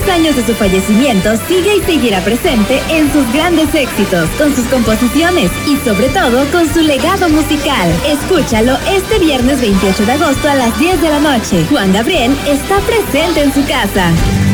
10 años de su fallecimiento, sigue y seguirá presente en sus grandes éxitos, con sus composiciones y sobre todo con su legado musical. Escúchalo este viernes 28 de agosto a las 10 de la noche. Juan Gabriel está presente en su casa.